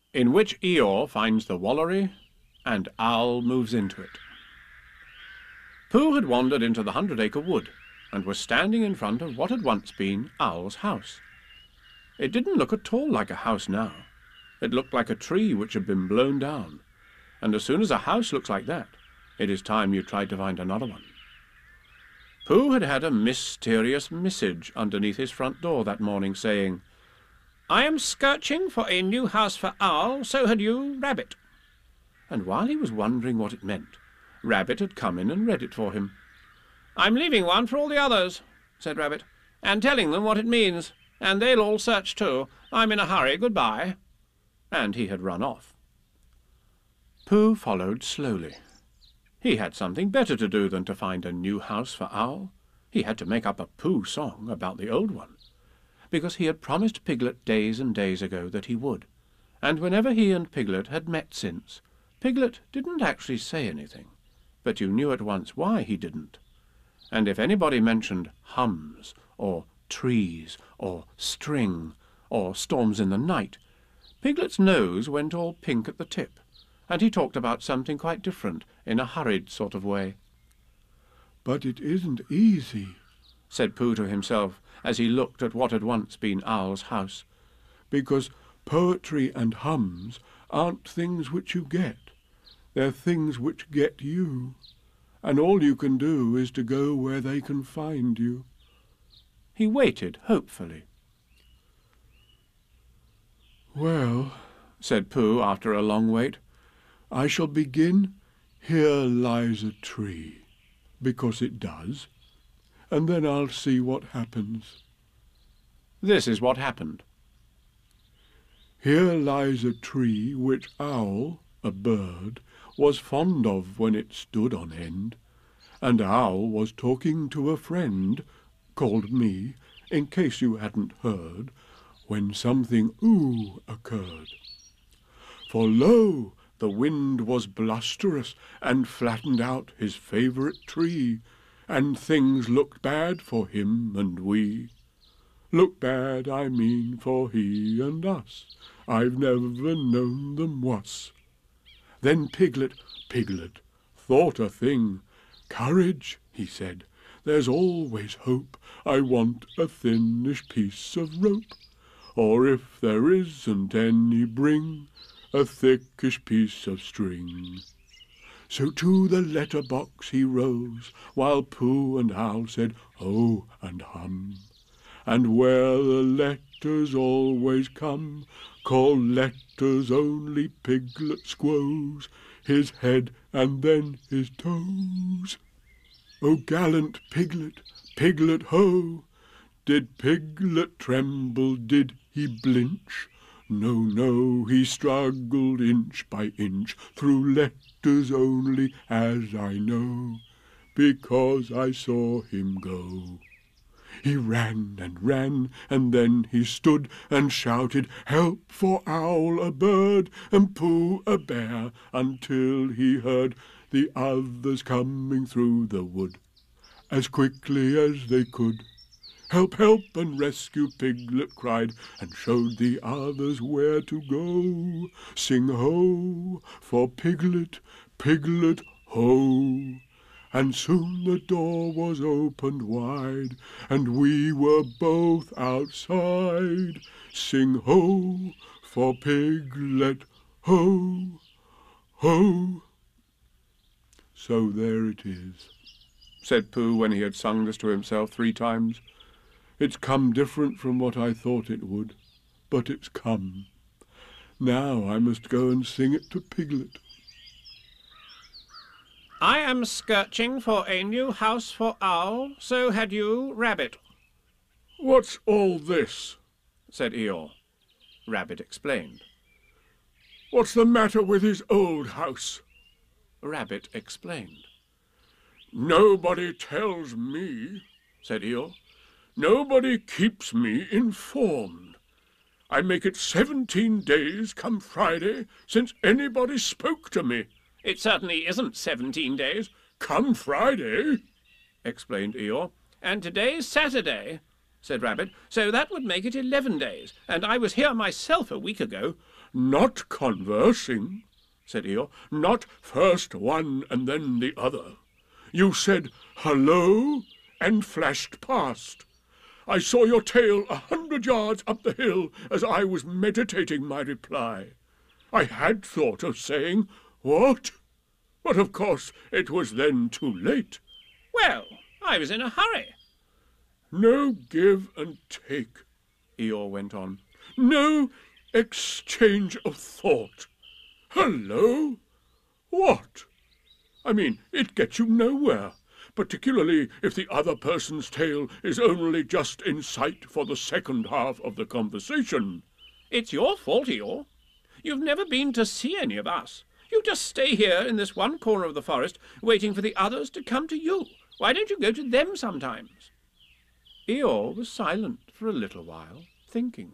in which Eeyore finds the Wallery and Owl moves into it. Pooh had wandered into the 100-acre wood and was standing in front of what had once been Owl's house. It didn't look at all like a house now. It looked like a tree which had been blown down, and as soon as a house looks like that, it is time you tried to find another one. Pooh had had a mysterious message underneath his front door that morning saying, "I am searching for a new house for Owl, so had you, Rabbit." And while he was wondering what it meant, Rabbit had come in and read it for him. "I'm leaving one for all the others," said Rabbit, "and telling them what it means, and they'll all search too. I'm in a hurry. Goodbye." And he had run off. Pooh followed slowly. He had something better to do than to find a new house for Owl. He had to make up a Pooh song about the old one, because he had promised Piglet days and days ago that he would, and whenever he and Piglet had met since, Piglet didn't actually say anything, but you knew at once why he didn't. And if anybody mentioned hums, or trees, or string, or storms in the night, Piglet's nose went all pink at the tip, and he talked about something quite different in a hurried sort of way. "But it isn't easy," said Pooh to himself as he looked at what had once been Owl's house, "because poetry and hums aren't things which you get. They're things which get you, and all you can do is to go where they can find you." He waited hopefully. "Well," said Pooh after a long wait, "I shall begin 'Here lies a tree,' because it does, and then I'll see what happens." This is what happened. "Here lies a tree which Owl, a bird, was fond of when it stood on end, and Owl was talking to a friend, called me, in case you hadn't heard, when something occurred. For lo! The wind was blusterous and flattened out his favourite tree, and things looked bad for him and we. Looked bad, I mean, for he and us. I've never known them wuss. Then Piglet thought a thing. 'Courage,' he said, 'there's always hope. I want a thinnish piece of rope, or if there isn't any, bring a thickish piece of string.' So to the letter box he rose, while Pooh and Owl said, 'Oh,' and 'hum.' And where the letters always come, call letters only Piglet squoze his head and then his toes. Oh, gallant Piglet, Piglet, ho! Did Piglet tremble, did he blinch? No, no, he struggled inch by inch through letters only, as I know, because I saw him go. He ran and ran, and then he stood and shouted, 'Help for Owl, a bird, and Pooh, a bear,' until he heard the others coming through the wood, as quickly as they could. 'Help, help, and rescue,' Piglet cried, and showed the others where to go. 'Sing ho! for Piglet, Piglet, ho!' And soon the door was opened wide, and we were both outside. Sing ho! for Piglet, ho! Ho! So there it is," said Pooh when he had sung this to himself 3 times. "It's come different from what I thought it would, but it's come. Now I must go and sing it to Piglet." "I am searching for a new house for Owl, so had you, Rabbit." "What's all this?" said Eeyore. Rabbit explained. "What's the matter with his old house?" Rabbit explained. "Nobody tells me," said Eeyore. "Nobody keeps me informed. I make it 17 days come Friday since anybody spoke to me." "It certainly isn't 17 days. "Come Friday," explained Eeyore, "and today's Saturday." said Rabbit, "so that would make it 11 days, and I was here myself a week ago." "Not conversing," said Eeyore. "Not first one and then the other. You said hello and flashed past. I saw your tail 100 yards up the hill as I was meditating my reply. I had thought of saying, 'What?' But of course it was then too late." "Well, I was in a hurry." "No give and take," Eeyore went on. "No exchange of thought. Hello? What? I mean, it gets you nowhere, particularly if the other person's tail is only just in sight for the second half of the conversation." "It's your fault, Eeyore. You've never been to see any of us. You just stay here in this one corner of the forest, waiting for the others to come to you. Why don't you go to them sometimes?" Eeyore was silent for a little while, thinking.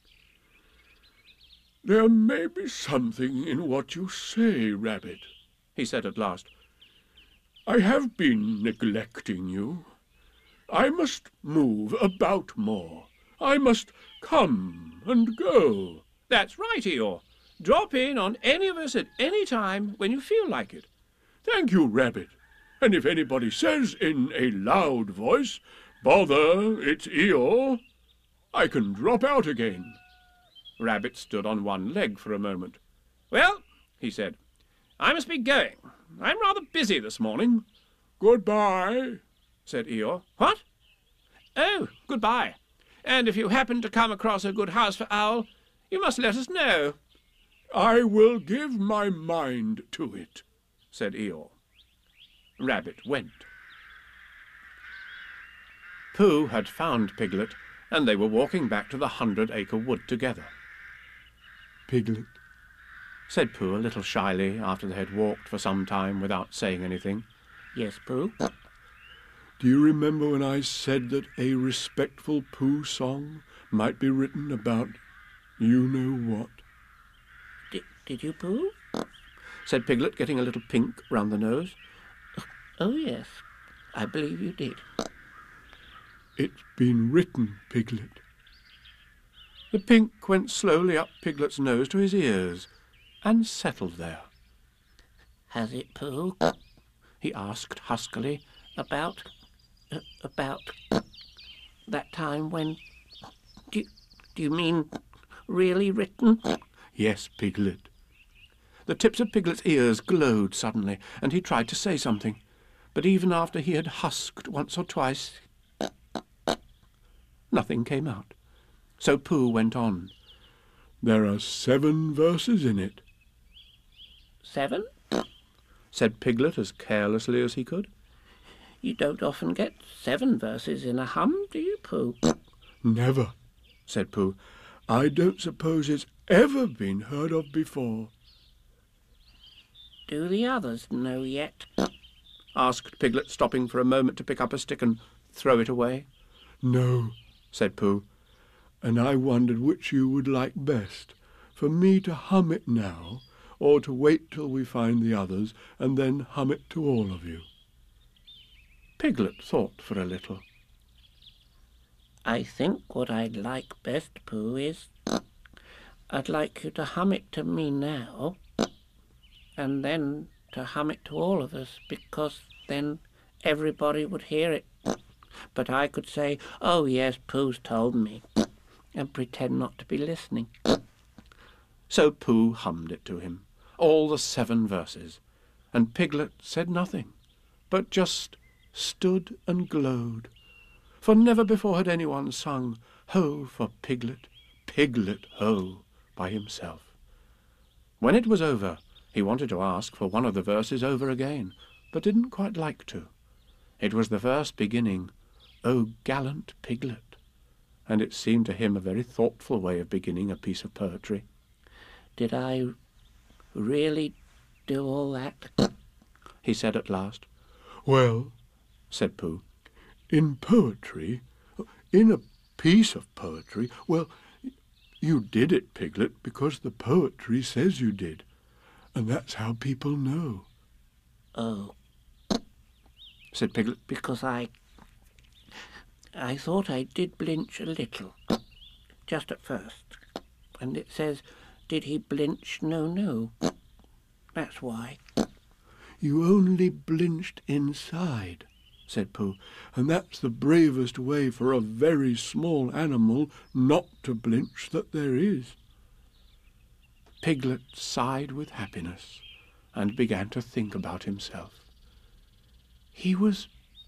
"There may be something in what you say, Rabbit," he said at last. "I have been neglecting you. I must move about more. I must come and go." "That's right, Eeyore. Drop in on any of us at any time when you feel like it." "Thank you, Rabbit. And if anybody says in a loud voice, 'Bother, it's Eeyore,' I can drop out again." Rabbit stood on one leg for a moment. "Well," he said, "I must be going. I'm rather busy this morning." "Goodbye," said Eeyore. "What?" "Oh, goodbye. And if you happen to come across a good house for Owl, you must let us know." "I will give my mind to it," said Eeyore. Rabbit went. Pooh had found Piglet, and they were walking back to the 100-acre wood together. "Piglet," said Pooh a little shyly after they had walked for some time without saying anything. "Yes, Pooh?" "Do you remember when I said that a respectful Pooh song might be written about you-know-what?" Did you, Pooh?" said Piglet, getting a little pink round the nose. "Oh, yes, I believe you did." "It's been written, Piglet." The pink went slowly up Piglet's nose to his ears and settled there. "Has it, Pooh?" he asked huskily. About that time when... Do you mean really written?" "Yes, Piglet." The tips of Piglet's ears glowed suddenly, and he tried to say something, but even after he had husked once or twice, nothing came out. So Pooh went on. "There are 7 verses in it." "7?" said Piglet as carelessly as he could. "You don't often get 7 verses in a hum, do you, Pooh?" "Never," said Pooh. "I don't suppose it's ever been heard of before." "Do the others know yet?" asked Piglet, stopping for a moment to pick up a stick and throw it away. "No," said Pooh, "and I wondered which you would like best, for me to hum it now, or to wait till we find the others and then hum it to all of you." Piglet thought for a little. "I think what I'd like best, Pooh, is I'd like you to hum it to me now, and then to hum it to all of us, because then everybody would hear it. But I could say, 'Oh, yes, Pooh's told me,' and pretend not to be listening." So Pooh hummed it to him, all the 7 verses, and Piglet said nothing, but just stood and glowed, for never before had anyone sung "Ho for Piglet, Piglet, ho!" by himself. When it was over, he wanted to ask for one of the verses over again, but didn't quite like to. It was the verse beginning, "O gallant Piglet," and it seemed to him a very thoughtful way of beginning a piece of poetry. "Did I really do all that?" he said at last. "Well," said Pooh, "in poetry, in a piece of poetry, well, you did it, Piglet, because the poetry says you did, and that's how people know." "Oh," said Piglet, "because I I thought I did blinch a little, just at first. And it says, did he blinch? No, no. That's why. You only blinched inside, said Pooh, and that's the bravest way for a very small animal not to blinch that there is. Piglet sighed with happiness and began to think about himself. He was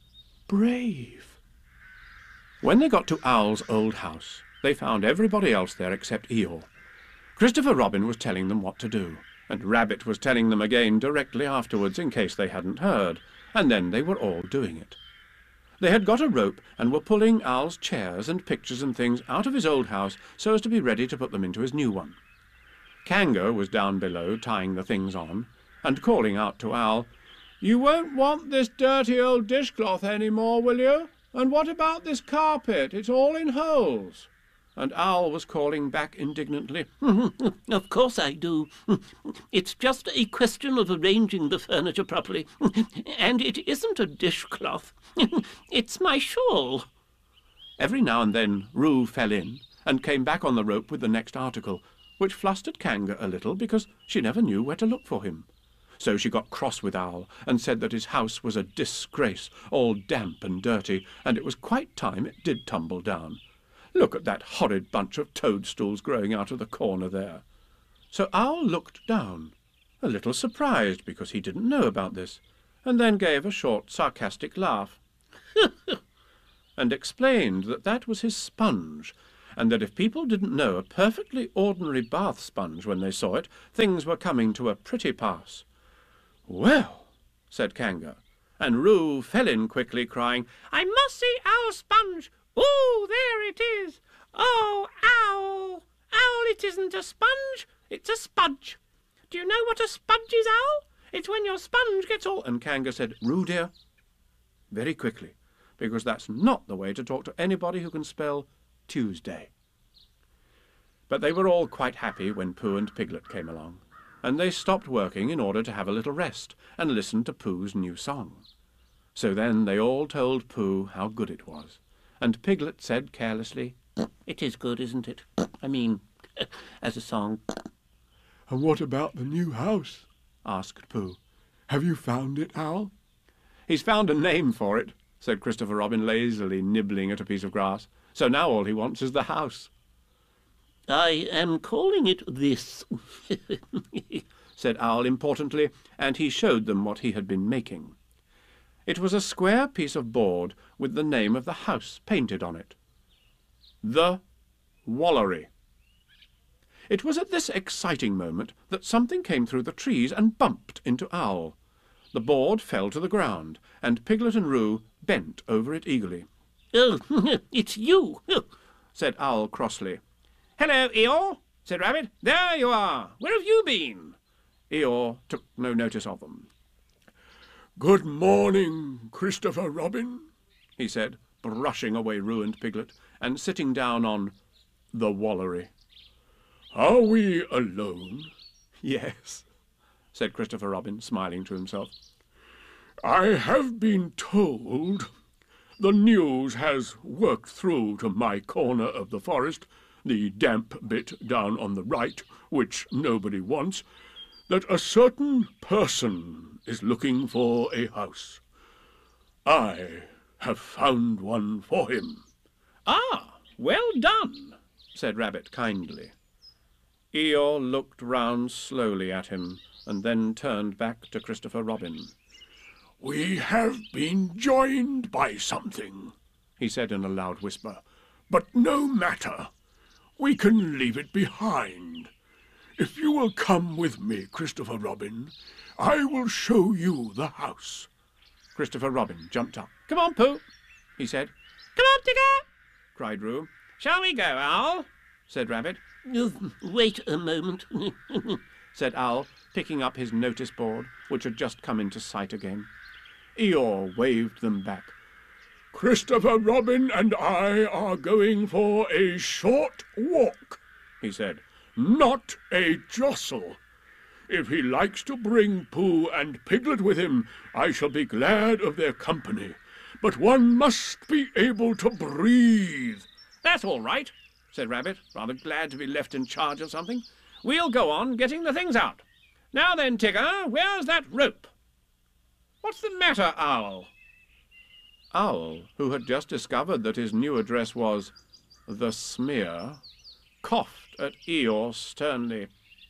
brave. When they got to Owl's old house, they found everybody else there except Eeyore. Christopher Robin was telling them what to do, and Rabbit was telling them again directly afterwards in case they hadn't heard, and then they were all doing it. They had got a rope and were pulling Owl's chairs and pictures and things out of his old house so as to be ready to put them into his new one. Kanga was down below tying the things on, and calling out to Owl, "You won't want this dirty old dishcloth any more, will you? And what about this carpet? It's all in holes." And Owl was calling back indignantly, Of course I do. It's just a question of arranging the furniture properly. And it isn't a dishcloth. It's my shawl. Every now and then Roo fell in and came back on the rope with the next article, which flustered Kanga a little because she never knew where to look for him. So she got cross with Owl and said that his house was a disgrace, all damp and dirty, and it was quite time it did tumble down. Look at that horrid bunch of toadstools growing out of the corner there. So Owl looked down, a little surprised because he didn't know about this, and then gave a short sarcastic laugh and explained that that was his sponge, and that if people didn't know a perfectly ordinary bath sponge when they saw it, things were coming to a pretty pass. "Well," said Kanga, and Roo fell in quickly, crying, "I must see Owl's sponge! Oh, there it is! Oh, Owl! Owl, it isn't a sponge, it's a spudge! Do you know what a spudge is, Owl? It's when your sponge gets all—" And Kanga said, "Roo, dear," very quickly, because that's not the way to talk to anybody who can spell Tuesday. But they were all quite happy when Pooh and Piglet came along, and they stopped working in order to have a little rest and listen to Pooh's new song. So then they all told Pooh how good it was, and Piglet said carelessly, It is good, isn't it? I mean, as a song. And what about the new house? asked Pooh. Have you found it, Owl? He's found a name for it, said Christopher Robin, lazily nibbling at a piece of grass. So now all he wants is the house. I am calling it this, said Owl importantly, and he showed them what he had been making. It was a square piece of board with the name of the house painted on it. The Wallery. It was at this exciting moment that something came through the trees and bumped into Owl. The board fell to the ground, and Piglet and Roo bent over it eagerly. Oh, it's you, said Owl crossly. "Hello, Eeyore," said Rabbit. "There you are. Where have you been?" Eeyore took no notice of them. Good morning, Christopher Robin, he said, brushing away Roo and Piglet and sitting down on the Wallery. Are we alone? Yes, said Christopher Robin, smiling to himself. I have been told the news has worked through to my corner of the forest, the damp bit down on the right, which nobody wants, that a certain person is looking for a house. I have found one for him. "Ah, well done," said Rabbit kindly. Eeyore looked round slowly at him and then turned back to Christopher Robin. We have been joined by something, he said in a loud whisper, but no matter. We can leave it behind. If you will come with me, Christopher Robin, I will show you the house. Christopher Robin jumped up. "Come on, Pooh," he said. Come on, Digger, cried Roo. "Shall we go, Owl?" said Rabbit. Wait a moment, said Owl, picking up his notice board, which had just come into sight again. Eeyore waved them back. Christopher Robin and I are going for a short walk, he said, not a jostle. If he likes to bring Pooh and Piglet with him, I shall be glad of their company. but one must be able to breathe. That's all right, said Rabbit, rather glad to be left in charge of something. We'll go on getting the things out. Now then, Tigger, where's that rope? What's the matter, Owl? Owl, who had just discovered that his new address was the Smear, coughed at Eeyore sternly,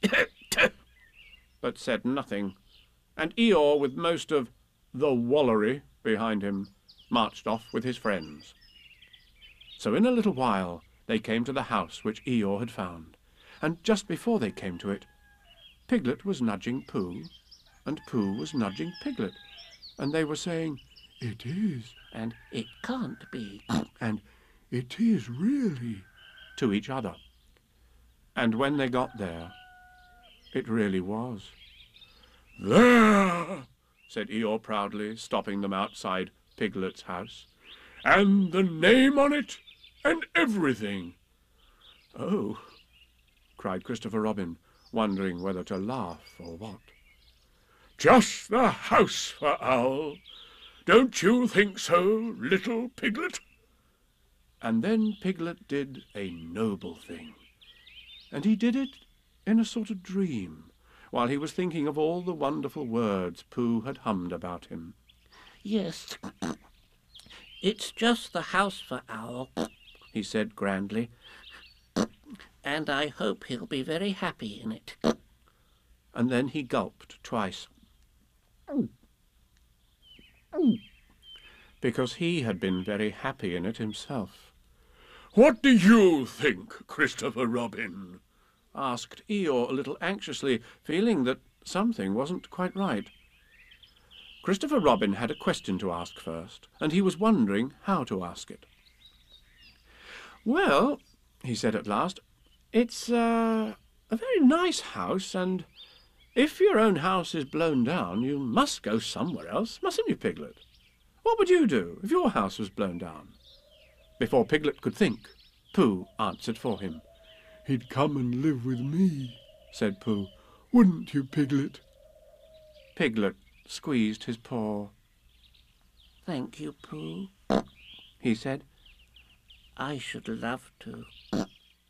but said nothing, and Eeyore, with most of the Wallery behind him, marched off with his friends. So in a little while they came to the house which Eeyore had found, and just before they came to it, Piglet was nudging Pooh, and Pooh was nudging Piglet, and they were saying, "It is," and "It can't be," and "It is really," to each other. And when they got there, it really was. "There," said Eeyore proudly, stopping them outside Piglet's house. "And the name on it, and everything." "Oh," cried Christopher Robin, wondering whether to laugh or what. "Just the house for Owl. Don't you think so, little Piglet?" And then Piglet did a noble thing. And he did it in a sort of dream, while he was thinking of all the wonderful words Pooh had hummed about him. "Yes, it's just the house for Owl," he said grandly, "and I hope he'll be very happy in it." and then he gulped twice, because he had been very happy in it himself. "What do you think, Christopher Robin?" asked Eeyore a little anxiously, feeling that something wasn't quite right. Christopher Robin had a question to ask first, and he was wondering how to ask it. "Well," he said at last, "it's a very nice house, and if your own house is blown down, you must go somewhere else, mustn't you, Piglet? What would you do if your house was blown down?" Before Piglet could think, Pooh answered for him. "He'd come and live with me," said Pooh. "Wouldn't you, Piglet?" Piglet squeezed his paw. "Thank you, Pooh," he said. "I should love to."